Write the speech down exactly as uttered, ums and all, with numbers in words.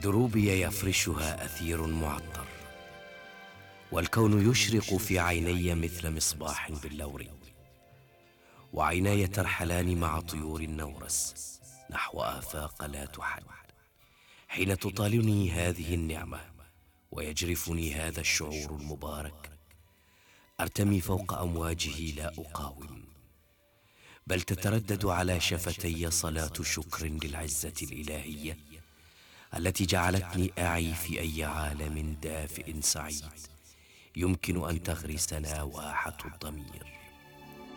دروبي يفرشها أثير معطر، والكون يشرق في عيني مثل مصباح باللور، وعيناي ترحلان مع طيور النورس نحو آفاق لا تحد. حين تطالني هذه النعمة ويجرفني هذا الشعور المبارك، أرتمي فوق أمواجه لا أقاوم، بل تتردد على شفتي صلاة شكر للعزة الإلهية التي جعلتني أعي في أي عالم دافئ سعيد يمكن أن تغرس نواحة الضمير.